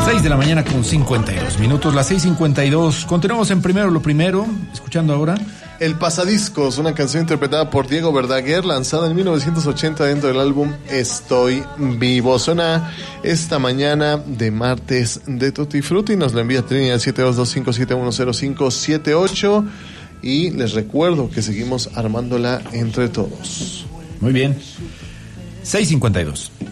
6 de la mañana con 52 minutos, las 6:52. Continuamos en Primero lo Primero, escuchando ahora El Pasadiscos, una canción interpretada por Diego Verdaguer, lanzada en 1980 dentro del álbum Estoy Vivo. Suena esta mañana de martes de Tutti Frutti. Nos la envía Trini al 722-571-0578. Y les recuerdo que seguimos armándola entre todos. Muy bien. 6:52.